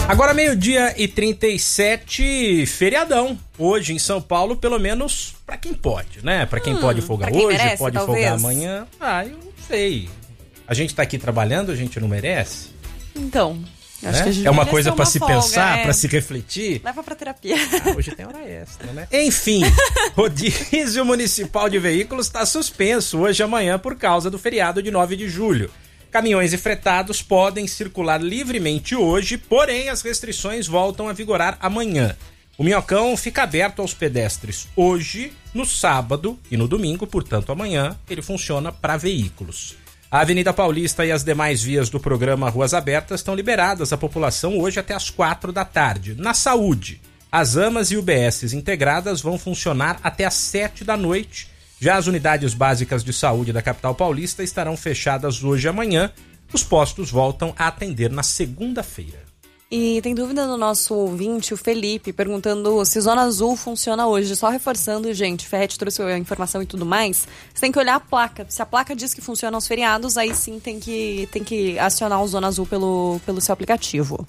Agora 12h37, feriadão. Hoje em São Paulo, pelo menos pra quem pode, né? Pra quem pode folgar hoje, merece, pode talvez. folgar amanhã. Eu não sei. A gente tá aqui trabalhando, a gente não merece? Então, acho que a gente é uma merece coisa pra se folga, pensar, pra se refletir. Leva pra terapia. Hoje tem hora extra, né? Enfim, rodízio municipal de veículos está suspenso hoje e amanhã por causa do feriado de 9 de julho. Caminhões e fretados podem circular livremente hoje, porém as restrições voltam a vigorar amanhã. O Minhocão fica aberto aos pedestres hoje, no sábado e no domingo, portanto amanhã ele funciona para veículos. A Avenida Paulista e as demais vias do programa Ruas Abertas estão liberadas à população hoje até às 4 da tarde. Na saúde, as AMAs e UBSs integradas vão funcionar até às 7 da noite. Já as unidades básicas de saúde da capital paulista estarão fechadas hoje e amanhã. Os postos voltam a atender na segunda-feira. E tem dúvida do nosso ouvinte, o Felipe, perguntando se Zona Azul funciona hoje. Só reforçando, gente, Ferretti trouxe a informação e tudo mais. Você tem que olhar a placa. Se a placa diz que funciona aos feriados, aí sim tem que acionar o Zona Azul pelo seu aplicativo.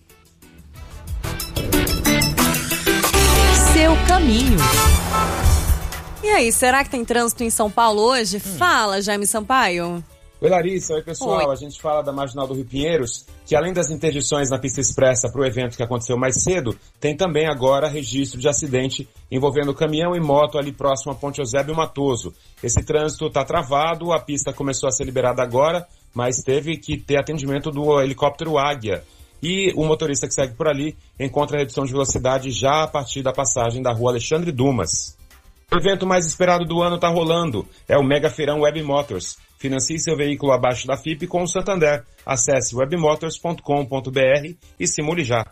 Seu caminho. E aí, será que tem trânsito em São Paulo hoje? Fala, Jaime Sampaio. Oi, Larissa. Oi, pessoal. Oi. A gente fala da Marginal do Rio Pinheiros, que além das interdições na pista expressa para o evento que aconteceu mais cedo, tem também agora registro de acidente envolvendo caminhão e moto ali próximo a Ponte Eusébio Matoso. Esse trânsito está travado, a pista começou a ser liberada agora, mas teve que ter atendimento do helicóptero Águia. E o motorista que segue por ali encontra redução de velocidade já a partir da passagem da rua Alexandre Dumas. O evento mais esperado do ano está rolando. É o Mega Feirão Web Motors. Financie seu veículo abaixo da FIP com o Santander. Acesse webmotors.com.br e simule já.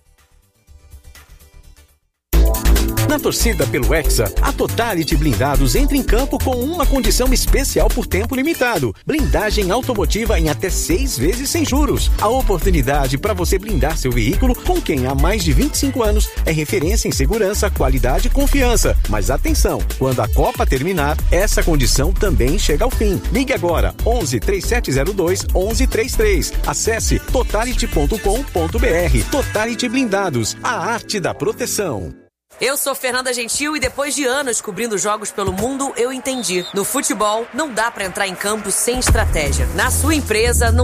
Na torcida pelo Hexa, a Totality Blindados entra em campo com uma condição especial por tempo limitado. Blindagem automotiva em até 6 vezes sem juros. A oportunidade para você blindar seu veículo com quem há mais de 25 anos é referência em segurança, qualidade e confiança. Mas atenção, quando a Copa terminar, essa condição também chega ao fim. Ligue agora, 11 3702 1133. Acesse totality.com.br. Totality Blindados, a arte da proteção. Eu sou Fernanda Gentil e depois de anos cobrindo jogos pelo mundo, eu entendi. No futebol, não dá pra entrar em campo sem estratégia. Na sua empresa, não